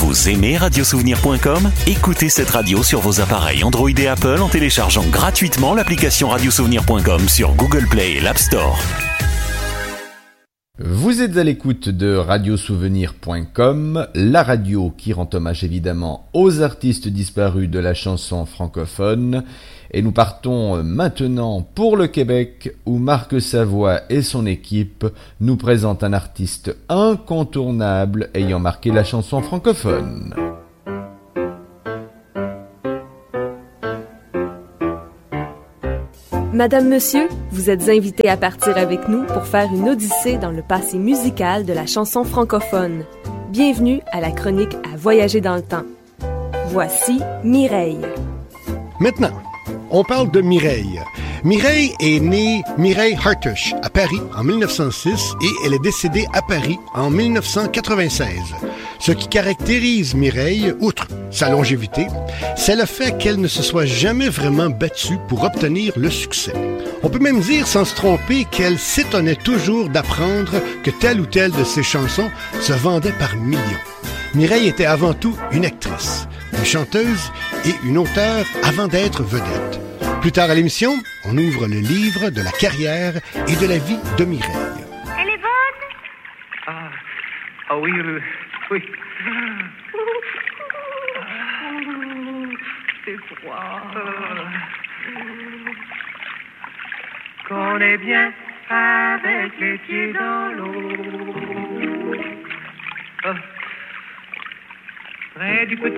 Vous aimez radiosouvenir.com? Écoutez cette radio sur vos appareils Android et Apple en téléchargeant gratuitement l'application radiosouvenir.com sur Google Play et l'App Store. Vous êtes à l'écoute de radiosouvenir.com, la radio qui rend hommage évidemment aux artistes disparus de la chanson francophone. Et nous partons maintenant pour le Québec où Marc Savoie et son équipe nous présentent un artiste incontournable ayant marqué la chanson francophone. Madame, Monsieur, vous êtes invités à partir avec nous pour faire une odyssée dans le passé musical de la chanson francophone. Bienvenue à la chronique à voyager dans le temps. Voici Mireille. Maintenant, on parle de Mireille. Mireille est née Mireille Hartush à Paris en 1906 et elle est décédée à Paris en 1996. Ce qui caractérise Mireille, outre sa longévité, c'est le fait qu'elle ne se soit jamais vraiment battue pour obtenir le succès. On peut même dire, sans se tromper, qu'elle s'étonnait toujours d'apprendre que telle ou telle de ses chansons se vendait par millions. Mireille était avant tout une actrice, une chanteuse et une auteure avant d'être vedette. Plus tard à l'émission, on ouvre le livre de la carrière et de la vie de Mireille. Elle est bonne? Ah oui, oui. C'est froid. Qu'on est bien avec les pieds dans l'eau. Près du petit